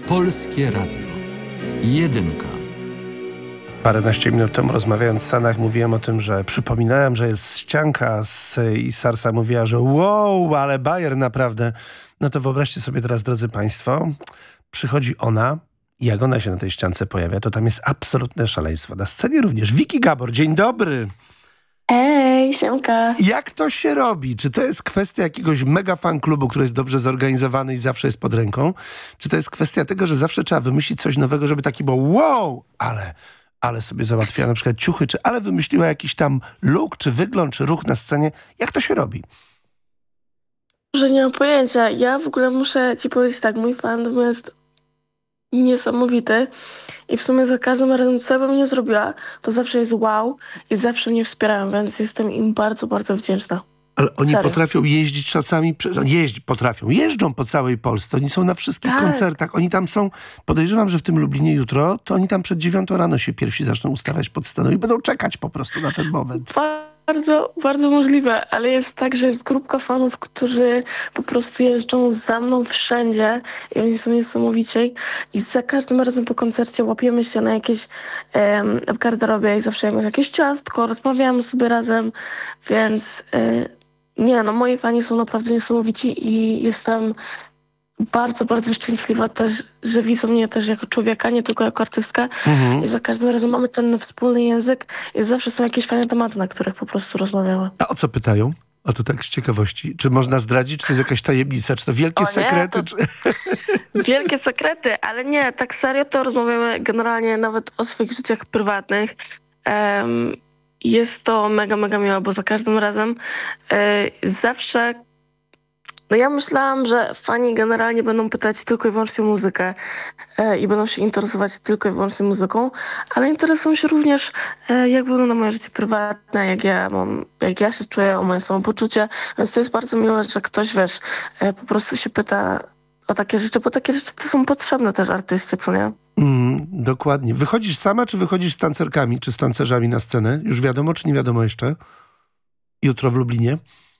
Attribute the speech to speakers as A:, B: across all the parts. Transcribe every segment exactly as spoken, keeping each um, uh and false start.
A: Polskie Radio. Jedynka.
B: Paręnaście minut temu, rozmawiając z Sanach, mówiłem o tym, że przypominałem, że jest ścianka z, i Sarsa mówiła, że wow, ale bajer naprawdę. No to wyobraźcie sobie teraz, drodzy państwo, przychodzi ona i jak ona się na tej ściance pojawia, to tam jest absolutne szaleństwo. Na scenie również Wiki Gabor. Dzień dobry.
C: Ej, siemka.
B: Jak to się robi? Czy to jest kwestia jakiegoś mega fan klubu, który jest dobrze zorganizowany i zawsze jest pod ręką? Czy to jest kwestia tego, że zawsze trzeba wymyślić coś nowego, żeby taki było wow, ale... ale sobie załatwiła na przykład ciuchy, czy ale wymyśliła jakiś tam look, czy wygląd, czy ruch na scenie. Jak to się robi?
C: Że nie mam pojęcia. Ja w ogóle muszę ci powiedzieć tak, mój fandom jest niesamowity i w sumie za każdym razem, co bym nie zrobiła, to zawsze jest wow i zawsze mnie wspierają, więc jestem im bardzo, bardzo wdzięczna.
B: Ale oni
C: Serio.
B: potrafią jeździć czasami, jeździ, potrafią, jeżdżą po całej Polsce. Oni są na wszystkich
C: Tak.
B: koncertach. Oni tam są, podejrzewam, że w tym Lublinie jutro, to oni tam przed dziewiątą rano się pierwsi zaczną ustawiać pod sceną i będą czekać po prostu na ten moment.
C: Bardzo, bardzo możliwe, ale jest tak, że jest grupka fanów, którzy po prostu jeżdżą za mną wszędzie i oni są niesamowici i za każdym razem po koncercie łapiemy się na jakieś em, w garderobie i zawsze jemy jakieś ciastko, rozmawiamy sobie razem, więc y, nie, no moi fani są naprawdę niesamowici i jestem bardzo, bardzo szczęśliwa też, że widzą mnie też jako człowieka, nie tylko jako artystkę.
B: Mhm.
C: I za każdym razem mamy ten wspólny język i zawsze są jakieś fajne tematy, na których po prostu rozmawiamy.
B: A o co pytają? A to tak z ciekawości. Czy można zdradzić? Czy to jest jakaś tajemnica? Czy to wielkie
C: O nie,
B: sekrety?
C: to-
B: Czy...
C: Wielkie sekrety, ale nie, tak serio to rozmawiamy generalnie nawet o swoich życiach prywatnych. Em, jest to mega, mega miłe, bo za każdym razem e, zawsze... No ja myślałam, że fani generalnie będą pytać tylko i wyłącznie o muzykę e, i będą się interesować tylko i wyłącznie muzyką, ale interesują się również, e, jak wygląda moje życie prywatne, jak ja mam, jak ja się czuję, o moje samopoczucie, więc to jest bardzo miłe, że ktoś, wiesz, e, po prostu się pyta o takie rzeczy, bo takie rzeczy to są potrzebne też artyście, co nie?
B: Mm, dokładnie. Wychodzisz sama, czy wychodzisz z tancerkami, czy z tancerzami na scenę? Już wiadomo, czy nie wiadomo jeszcze? Jutro w Lublinie?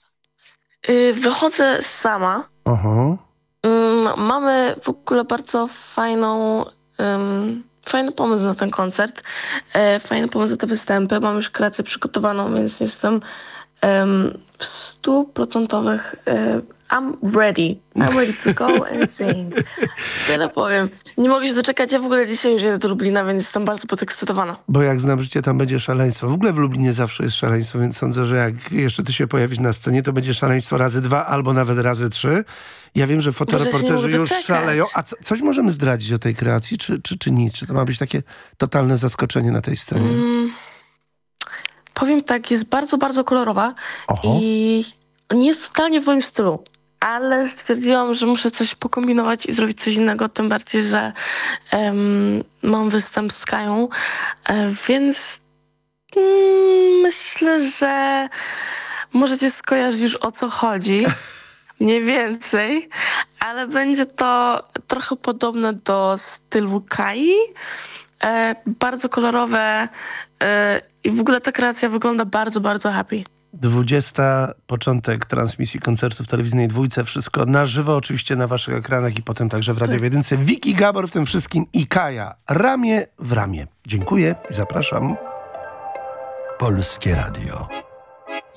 C: Y, wychodzę sama.
B: Oho.
C: Mm, mamy w ogóle bardzo fajną, ym, fajny pomysł na ten koncert, e, fajny pomysł na te występy. Mam już kreację przygotowaną, więc jestem ym, w stuprocentowych... y, I'm ready. I'm ready to go and sing. Tyle powiem. Nie mogę się doczekać. Ja w ogóle dzisiaj już jedę do Lublina, więc jestem bardzo podekscytowana.
B: Bo jak znam życie, tam będzie szaleństwo. W ogóle w Lublinie zawsze jest szaleństwo, więc sądzę, że jak jeszcze ty się pojawisz na scenie, to będzie szaleństwo razy dwa albo nawet razy trzy. Ja wiem, że fotoreporterzy
C: Może się nie
B: już
C: mogę doczekać.
B: szaleją. A co, coś możemy zdradzić o tej kreacji, czy, czy, czy nic? Czy to ma być takie totalne zaskoczenie na tej scenie?
C: Mm, powiem tak, jest bardzo, bardzo kolorowa
B: Oho.
C: i nie jest totalnie w moim stylu. Ale stwierdziłam, że muszę coś pokombinować i zrobić coś innego, tym bardziej, że em, mam występ z Kają, e, więc mm, myślę, że możecie skojarzyć już, o co chodzi, mniej więcej, ale będzie to trochę podobne do stylu Kai, e, bardzo kolorowe e, i w ogóle ta kreacja wygląda bardzo, bardzo happy.
B: dwudziesta początek transmisji koncertu w telewizyjnej Dwójce. Wszystko na żywo oczywiście na waszych ekranach i potem także w Radio Jedynce. Wiki Gabor w tym wszystkim i Kaja. Ramię w ramię. Dziękuję i zapraszam.
A: Polskie Radio.